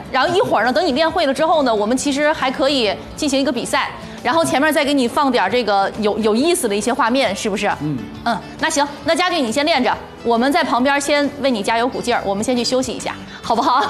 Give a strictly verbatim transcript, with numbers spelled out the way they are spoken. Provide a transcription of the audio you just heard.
然后一会儿呢，等你练会了之后呢，我们其实还可以进行一个比赛，然后前面再给你放点这个有有意思的一些画面，是不是？嗯嗯，那行，那佳俊你先练着，我们在旁边先为你加油鼓劲儿，我们先去休息一下，好不好？